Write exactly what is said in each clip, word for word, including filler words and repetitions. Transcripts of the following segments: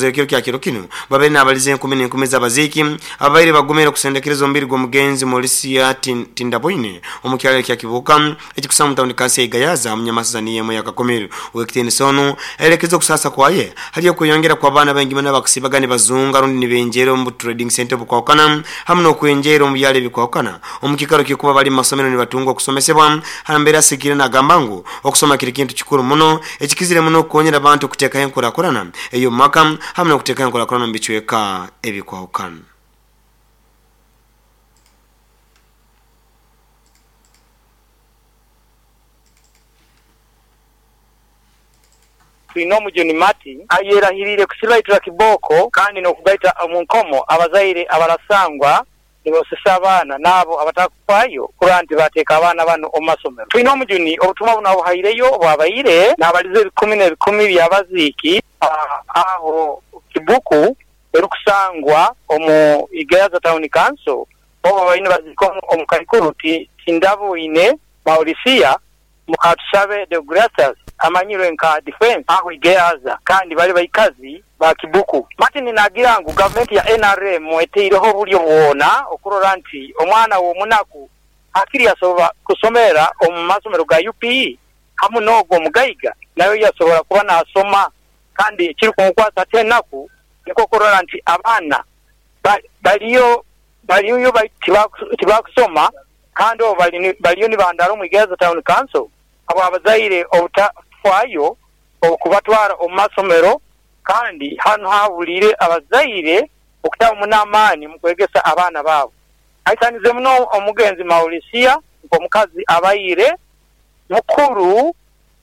kuzekero kya kiro kino babere nabalize enkumi n'enkumi z'abaziiki abaire bagomera kusendekereza ombiri gw'omugenzi Mauricia Tindaboine omukyalo kya Kibuuka ekikusa mu tawuni kansi egayaza munyamasazani yemu yakakomero wekitenisono elekeza okusasa kwaye hali okuyongera kwa baana bengi bana bakusibagane bazunga rundi nibenjero mu trading center bukwakana hamno okwenjero mu byale bikwakana omukikalo kikuba bali masomero ni batunga okusomesebwa hambera sikire na gambangu okusoma kiri kintu kikuru muno ekikizire muno okonyera abantu okuteka enkora korana eyo maka hamno okuteka enkora korana mbichweka ebikwakana. Twino mujoni mati ayerahirire kusibaitira kiboko kandi no kugaita omunkomo abazaire abarasangwa nibosesa abana nabo abatakufayo kuranti bateka abana bano omasomero. Twino mujoni obutuma buno abuhaireyo bwabaire nabalize kumi na kumi byabaziki aho Kibuku erukusangwa omu Igayaza Town Council obo bayine baziko omukarikuru Tindaboine Mauricia mukatusabe de Gracias amanyiro nka defense aho Igayaza kandi bali bayikazi ba Kibuku Martin nagirangu government ya N R M eteireho bulyo bwona okurora nti omwana wo munaku akiri yasoba kusomera omu masomero ga U P E hamu nogo mugaiga nayo yasobora kuba nasoma kandi kiri kunkwasa tenaku niko kurora nti abana baliyo baliyo tibakusoma kandi baliyo ni bandaro mu Igayaza Town Council abo abazaire obutafayo okubatwara omasomero kandi hano habulire abazaire okutamu munamani mukwegesa abana babo aitanize muno omugenzi Mauricia omukazi abayire mukuru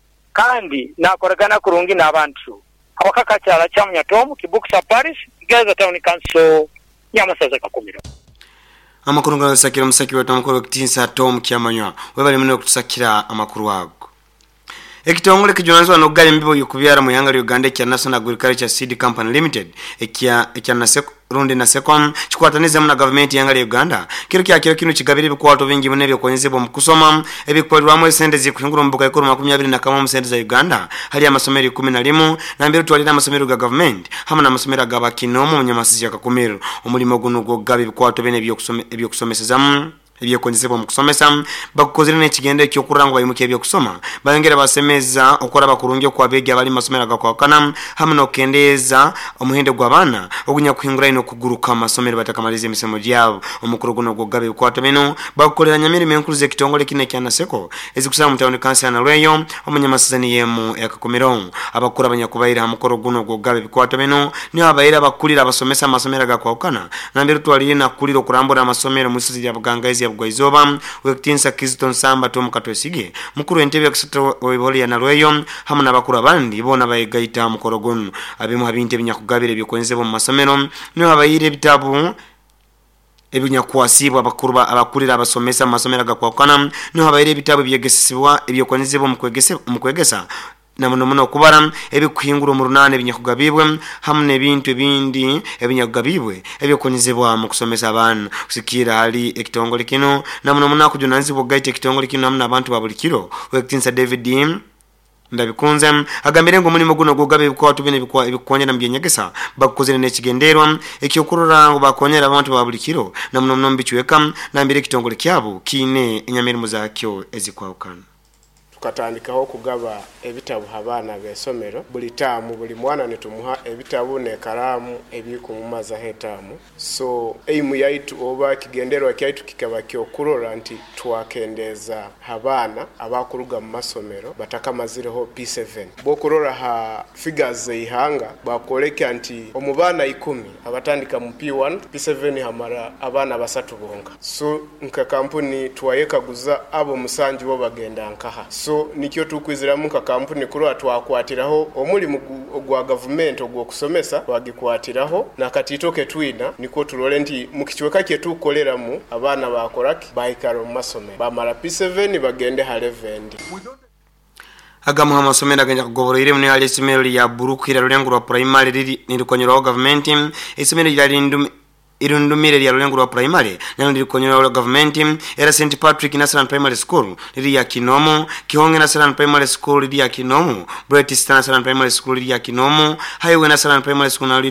kandi nakoragana kurungi n'abantu abakakacyala kyamunya Tom Kibuku Parish Igayaza Town Council Nyamasaza kakomero. Amakuru ngasakira musaki wa tamukoro kitinsa Tom Kyamanywa webali muno kutusakira amakuru wago. Ekitongole kijonanzwa no gale mbibo yukubyara mu yanga Uganda kya National Agriculture Seed Company Limited ekya ekya naseko rundi na second chikwataniza muna government yanga Uganda kiro kya kiro kino kigabire bikwato bingi bune byo konyezebo mu kusoma ebikolwa mu sente zikuhingura mbuka ikuru makumi abiri na kama mu sente za Uganda hali ya masomero kumi na rimwe na mbere twalira masomero ga government hamwe na masomero ga bakinomo munyamasisi yakakomero omulimo guno go gabe bikwato bene byo kusoma ebyo kusomesezamu ebyo konzebo mu kusomesa bakukozera n'ekigende cyo kurangwa yimuke ebyo kusoma bayongera basemeza okora bakurungi kwa bege abali masomero gakwakana hamwe no kendeza omuhende gw'abana ogunya kuhingura ino kuguruka masomero batakamalize emisemo gyabo omukuru guno go gabe kwato beno bakukolera nyamiri menkuluze kitongole kine kya Naseko ezikusaba mu town council na Lweyo omunyamasazani yemu yakakomero abakura abanyakubaira mukoro guno go gabe kwato beno ni abaira bakulira abasomesa masomero gakwakana na mbere twalire na kulira kurambura amasomero musizi ya bugangaizi Bugaizoba wekitinsa Kizton Samba Tom Katwesige mukuru entebe kusito weboli ya Nalweyo hamwe n'abakuru abandi bona bayigaita mukoro guno abimu habinte binyakugabire byokwenzebo mu masomero no abayire bitabu ebinya kwasibwa abakuruba abakulira abasomesa mu masomero gakwakana no abayire bitabu byegesibwa ebyokwenzebo mu kwegesa mu kwegesa namuno muno kubara ebikuhingura mu runane binyakugabibwe hamwe bintu bindi ebinyakugabibwe ebyokonizebwa mu kusomesa abana kusikira hali ekitongole kino namuno muno kujonanzibwa gaite ekitongole kino namuna abantu babulikiro wekitinsa David ndabikunze agambire ngo mulimo guno gogabe bikwatu bine bikwa ibikwonyera mbyenyegesa bakukozera n'ekigenderwa ekyokurura ngo bakonyera abantu babulikiro namuno muno mbichweka nambire ekitongole kyabo kine enyamiri muzakyo ezikwawukana tukatandikaho kugaba ebitabu habana besomero buli tamu buli mwana netumuha ebitabu ne karamu ebiku mumaza hetamu so eimu yaitu oba kigenderwa kyaitu kikaba kyokurora nti twakendeza habana abakuruga mu masomero batakamazireho P seven bokurora ha figures zeihanga bakoleka nti omubana ikumi abatandika mu P one P seven hamara abana basatu bonga so nka kampuni twayekaguza abo musanji bo bagenda nkaha so nikyo tukwizira mu kampuni kuro atwakwatiraho omuli ogwa government ogwo kusomesa wagikwatiraho na katitoke twina niko turole nti mukichweka kye tukolera mu abana bakoraki baikaro masome bamara P seven bagende ha eleven agamu amasomero aganja kugoborera mu yali isomero ya Burukira rulengurwa primary riri nirikonyero government isomero yali ndumi irundumire lya rulengo rwa primary nalo lilikonyera wa government era Saint Patrick National Primary School lili ya Kinomo Kihonge National Primary School lili ya Kinomo British National Primary School lili ya Kinomo Highway National Primary School